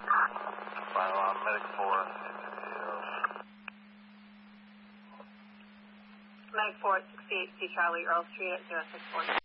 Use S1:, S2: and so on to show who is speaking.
S1: Final on Medic 4.
S2: Medic 4 at 68C Charlie, Earl Street at 064.